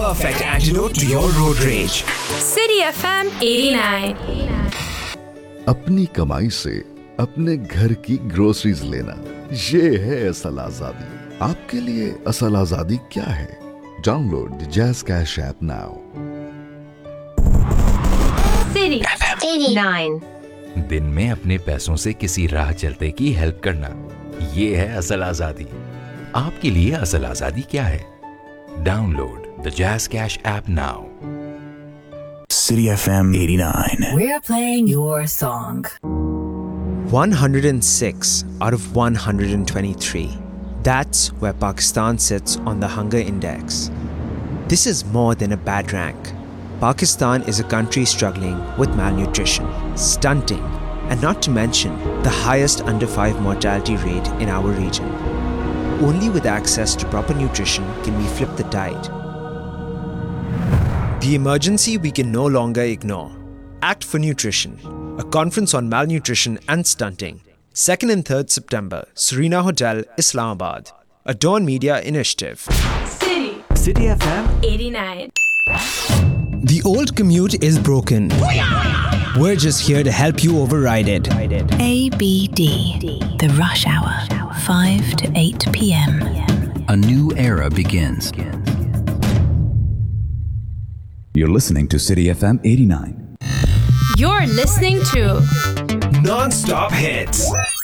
perfect antidote to your road rage. City FM 89. अपनी कमाई से अपने घर की ग्रोसरीज लेना, ये है असल आजादी। आपके लिए असल आजादी क्या है? Download the jazz cash app now. City FM 89. दिन में अपने पैसों से किसी राह चलते की हेल्प करना, ये है असल आजादी। आपके लिए असल आजादी क्या है? Download the jazz cash app now. City FM 89. We're playing your song. 106 out of 123. That's where Pakistan sits on the hunger index. This is more than a bad rank. Pakistan is a country struggling with malnutrition, stunting, and not to mention the highest under 5 mortality rate in our region. Only with access to proper nutrition can we flip the tide. The emergency we can no longer ignore. Act for Nutrition, a conference on malnutrition and stunting. 2nd and 3rd September, Serena Hotel, Islamabad. A Dawn Media initiative. City FM 89. The old commute is broken. We're just here to help you override it. ABD. The rush hour. 5 to 8 p.m. A new era begins. You're listening to City FM 89. You're listening to Non-stop hits.